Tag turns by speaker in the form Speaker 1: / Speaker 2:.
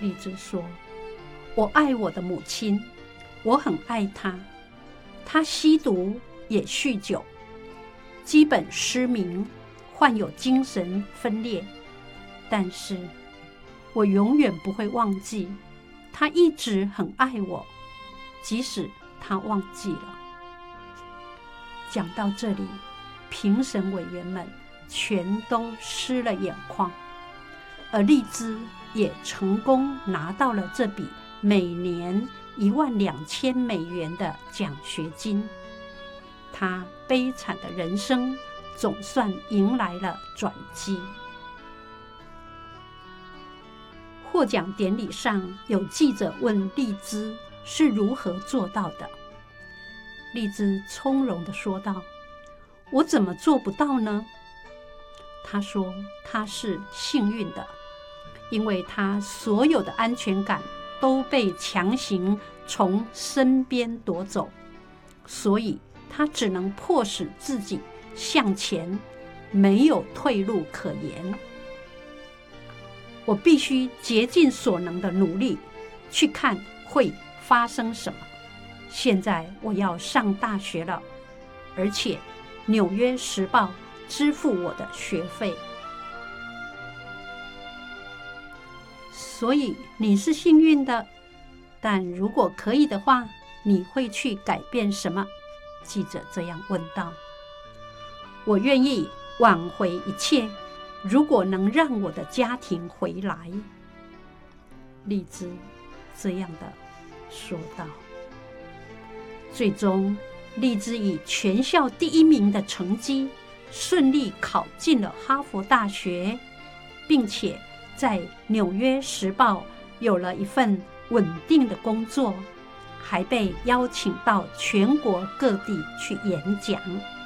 Speaker 1: 荔枝说：“我爱我的母亲，我很爱她。她吸毒也酗酒，基本失明，患有精神分裂。但是我永远不会忘记，她一直很爱我，即使她忘记了。”讲到这里，评审委员们全都湿了眼眶，而荔枝也成功拿到了这笔每年12000美元的奖学金。他悲惨的人生总算迎来了转机。获奖典礼上，有记者问荔枝是如何做到的。荔枝从容地说道：“我怎么做不到呢？”他说他是幸运的，因为他所有的安全感都被强行从身边夺走，所以他只能迫使自己向前，没有退路可言。我必须竭尽所能的努力，去看会发生什么。现在我要上大学了，而且《纽约时报》支付我的学费。所以你是幸运的，但如果可以的话，你会去改变什么？记者这样问道。我愿意挽回一切，如果能让我的家庭回来。荔枝这样的说道。最终，荔枝以全校第1名的成绩顺利考进了哈佛大学，并且在《纽约时报》有了一份稳定的工作，还被邀请到全国各地去演讲。